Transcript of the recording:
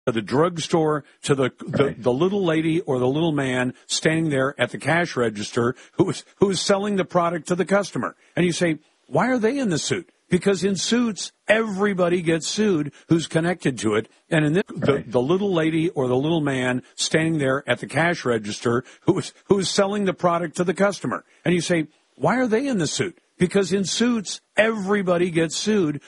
the drugstore to the little lady or the little man standing there at the cash register who is selling the product to the customer. And you say, why are they in the suit? Because in suits, everybody gets sued who's connected to it. And in this, the little lady or the little man standing there at the cash register who is selling the product to the customer. And you say, why are they in the suit? Because in suits, everybody gets sued